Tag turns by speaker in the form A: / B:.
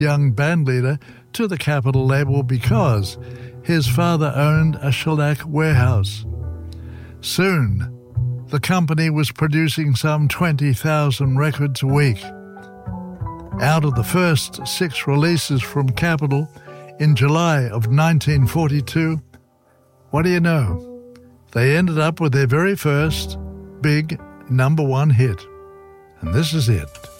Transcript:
A: young bandleader to the Capitol label because his father owned a shellac warehouse. Soon, the company was producing some 20,000 records a week. Out of the first 6 releases from Capitol in July of 1942, what do you know? They ended up with their very first big #1 hit. And this is it.